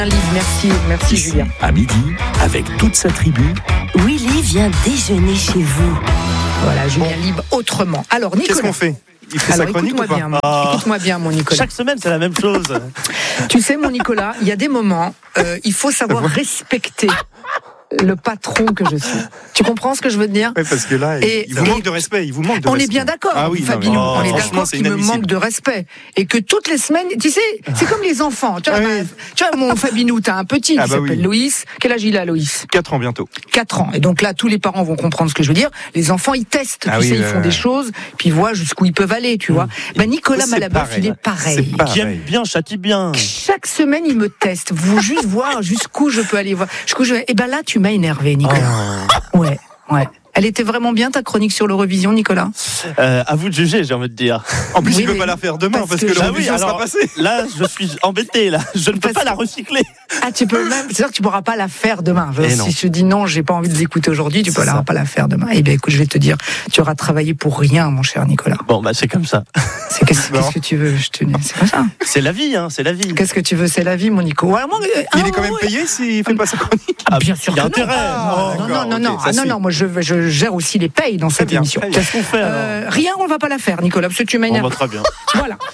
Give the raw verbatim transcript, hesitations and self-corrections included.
Un livre, merci, merci Ici, Julien. à midi, avec toute sa tribu. Willy vient déjeuner chez vous. Voilà, Julien Libre autrement. Alors Nicolas. Qu'est-ce qu'on fait? Il fait Alors sa chronique écoute-moi ou pas? bien, mon- Ah. écoute-moi bien, mon Nicolas. Chaque semaine, c'est la même chose. Tu sais, mon Nicolas, il y a des moments, euh, il faut savoir respecter le patron que je suis. Tu comprends ce que je veux te dire? Ouais, parce que là, Et- il vous et- manque de respect. Il vous manque de On respect. est bien d'accord, Ah oui, non, Fabien. mais- on est franchement, d'accord c'est qu'il me inadmissible. manque de respect. Et que toutes les semaines, tu sais, c'est comme les enfants. Tu vois, Ah bah, oui. tu vois mon Fabinou, t'as un petit Ah qui bah s'appelle oui. Loïs. Quel âge il a, Loïs? Quatre ans bientôt. quatre ans. Et donc là, tous les parents vont comprendre ce que je veux dire. Les enfants, ils testent, Ah tu oui, sais, ils ouais, font ouais. des choses, puis ils voient jusqu'où ils peuvent aller, tu vois. Ben, Nicolas C'est Malaboeuf, pareil. il est pareil. C'est pareil. Qui aime bien, châtie bien. Chaque semaine, il me teste. Vous juste voir jusqu'où je peux aller voir. Jusqu'où je vais. Et ben là, tu m'as énervé, Nicolas. Ouais, ouais. Elle était vraiment bien ta chronique sur l'Eurovision, Nicolas. Euh, à vous de juger, j'ai envie de dire. En plus, Oui, il peut mais- pas la faire demain parce parce, que que, je- l'Eurovision Ah oui, sera alors- passée. Là, je suis embêté. Là, je ne peux Parce pas la que- recycler. Ah, tu peux même. C'est sûr que tu pourras pas la faire demain. Je- Eh si non. je te dis non, j'ai pas envie de l'écouter aujourd'hui, tu C'est peux ça. pas la faire demain. Eh bien, écoute, je vais te dire, tu auras travaillé pour rien, mon cher Nicolas. Bon, bah c'est comme ça. C'est qu'est-ce, Non. qu'est-ce que tu veux je te... C'est comme ça. C'est la vie, hein. C'est la vie. Qu'est-ce que tu veux? C'est la vie, mon Nico. Ouais, moi, euh, Il ah, est quand même ouais. payé s'il fait pas sa chronique. Ah, bien sûr Il y a que non. intérêt. Ah, Oh. Non, non, D'accord, non, ok, non, ça ah, non, suit. non, moi je, je gère aussi les payes dans cette bien, émission. très bien. Qu'est-ce qu'on fait alors Euh, rien, on va pas la faire, Nicolas, parce que tu On m'énerves. va très bien. Voilà.